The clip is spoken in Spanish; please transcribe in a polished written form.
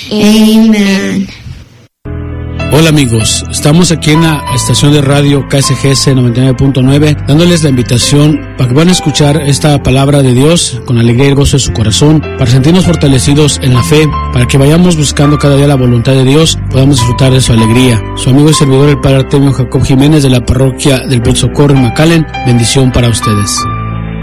Amén. Hola amigos, estamos aquí en la estación de radio KSGS 99.9 dándoles la invitación para que van a escuchar esta palabra de Dios con alegría y el gozo de su corazón, para sentirnos fortalecidos en la fe, para que vayamos buscando cada día la voluntad de Dios, podamos disfrutar de su alegría. Su amigo y servidor el Padre Artemio Jacob Jiménez de la parroquia del Buen Socorro en McAllen, bendición para ustedes.